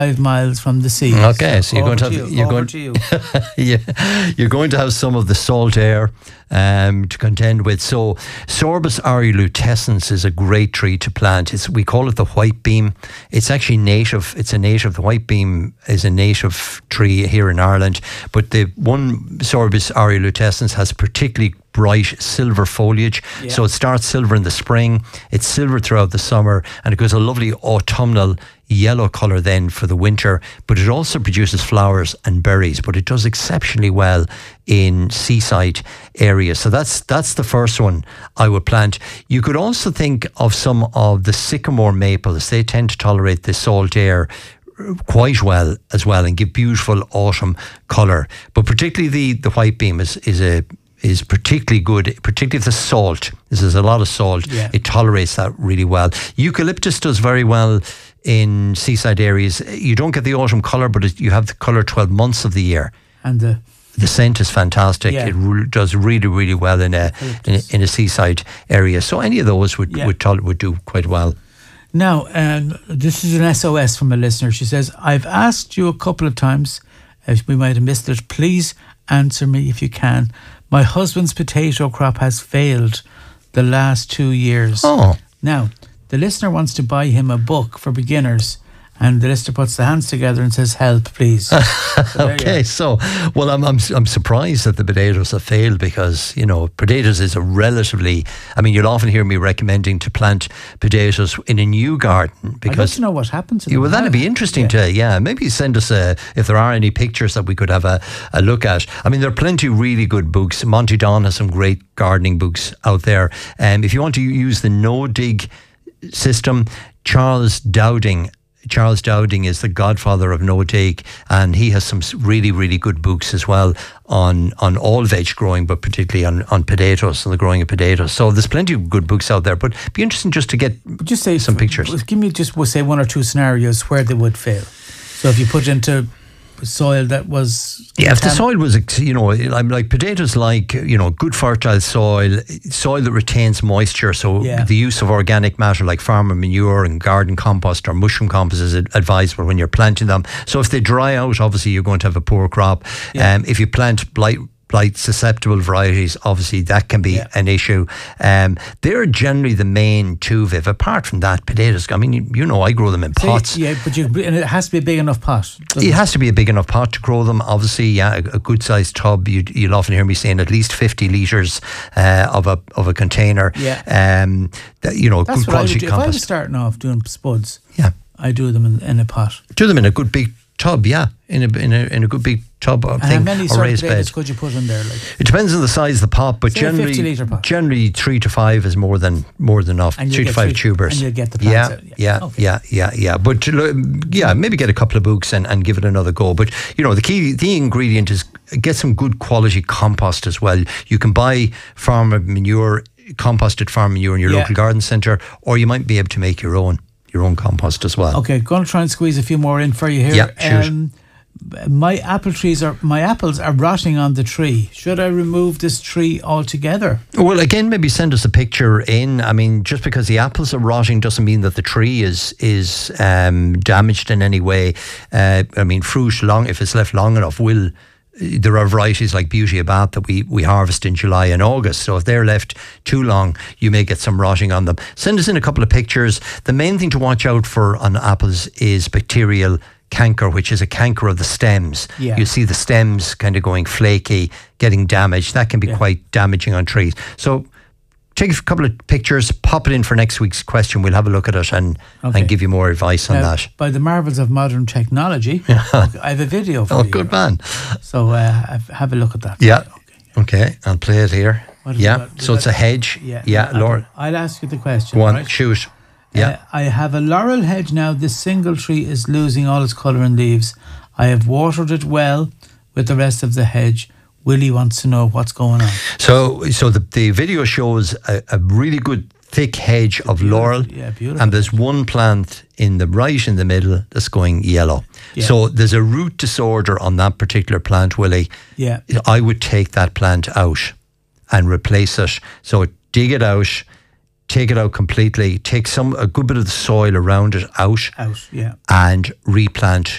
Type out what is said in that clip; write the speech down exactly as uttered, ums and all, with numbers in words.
Five miles from the sea. Okay, so, so you're going to have you, you're going to you. yeah, you're going to have some of the salt air um, to contend with. So Sorbus aurulutescens is a great tree to plant. It's, we call it the white beam. It's actually native. It's a native. The white beam is a native tree here in Ireland. But the one Sorbus aurulutescens has particularly bright silver foliage. Yeah. So it starts silver in the spring, it's silver throughout the summer, and it goes a lovely autumnal yellow colour then for the winter. But it also produces flowers and berries, but it does exceptionally well in seaside areas. So that's that's the first one I would plant. You could also think of some of the sycamore maples. They tend to tolerate the salt air quite well as well and give beautiful autumn colour. But particularly the, the white beam is, is a is particularly good, particularly if the salt. This is a lot of salt. Yeah. It tolerates that really well. Eucalyptus does very well in seaside areas. You don't get the autumn colour, but it, you have the colour twelve months of the year. And the the scent is fantastic. Yeah. It re- does really, really well in a in a, in a seaside area. So any of those would yeah. would, tol- would do quite well. Now, um, this is an S O S from a listener. She says, I've asked you a couple of times, if we might have missed it, please answer me if you can. My husband's potato crop has failed the last two years. Oh. Now, the listener wants to buy him a book for beginners, and the listener puts the hands together and says, help, please. So okay, so, well, I'm, I'm I'm surprised that the potatoes have failed because, you know, potatoes is a relatively, I mean, you'll often hear me recommending to plant potatoes in a new garden because... I'd like to know what happens to them. Well, that'd be interesting yeah. to, yeah, maybe send us, a, if there are any pictures that we could have a, a look at. I mean, there are plenty of really good books. Monty Don has some great gardening books out there. Um, if you want to use the no-dig system, Charles Dowding Charles Dowding is the godfather of no-dig, and he has some really, really good books as well on, on all veg growing, but particularly on, on potatoes and the growing of potatoes. So there's plenty of good books out there, but it'd be interesting just to get just say some pictures. Give me just, we'll say one or two scenarios where they would fail. So if you put it into soil that was... Yeah, if the soil was, you know, I'm like potatoes like, you know, good fertile soil, soil that retains moisture. So yeah. the use of organic matter like farmer manure and garden compost or mushroom compost is advisable when you're planting them. So if they dry out, obviously you're going to have a poor crop. Yeah. Um, if you plant blight blight susceptible varieties, obviously that can be yeah. an issue. Um, they're generally the main two, Viv. Apart from that, potatoes, I mean, you, you know, I grow them in pots. So, yeah, but you, and it has to be a big enough pot. It, it has to be a big enough pot to grow them. Obviously, yeah, a, a good sized tub. You, you'll often hear me saying at least fifty litres uh, of a of a container. Yeah. Um, that, you know, That's good what quality I would do. compost. If I was starting off doing spuds, yeah, I do them in, in a pot. Do them in a good big tub, yeah, in a in a in a good big tub. I and think, how many or raised potatoes bed. could you put in there? Like, it depends on the size of the pot, but say generally, a fifty litre pot. generally three to five is more than more than enough. And three to five three, tubers. And you get the plants yeah, out. Yeah, yeah, okay. yeah, yeah, yeah. But yeah, maybe get a couple of books and, and give it another go. But you know, the key the ingredient is get some good quality compost as well. You can buy farm manure, composted farm manure in your yeah. local garden centre, or you might be able to make your own your own compost as well. Okay, going to try and squeeze a few more in for you here. Yeah, shoot. Um, my apple trees are my apples are rotting on the tree. Should I remove this tree altogether? Well, again, maybe send us a picture in. I mean, just because the apples are rotting doesn't mean that the tree is is um, damaged in any way. Uh, I mean, fruit long if it's left long enough will. There are varieties like Beauty of Bath that we, we harvest in July and August. So if they're left too long, you may get some rotting on them. Send us in a couple of pictures. The main thing to watch out for on apples is bacterial canker, which is a canker of the stems. Yeah. You see the stems kind of going flaky, getting damaged. That can be yeah. quite damaging on trees. So take a couple of pictures, pop it in for next week's question. We'll have a look at it and, okay. and give you more advice on now, that. By the marvels of modern technology, I have a video for oh, you. Oh, good man. So uh, have a look at that. Yeah. Okay, okay. I'll play it here. Yeah. So it's a hedge. Yeah. Yeah, Laura. I'll ask you the question. Go on, right? shoot. Yeah. Uh, I have a laurel hedge now. This single tree is losing all its colour and leaves. I have watered it well with the rest of the hedge. Willie wants to know what's going on. So so the, the video shows a, a really good thick hedge of beautiful, laurel. Yeah, beautiful. And there's one plant in the right in the middle that's going yellow. Yeah. So there's a root disorder on that particular plant, Willie. Yeah. I would take that plant out and replace it. So dig it out, take it out completely, take some a good bit of the soil around it out, Out, yeah. and replant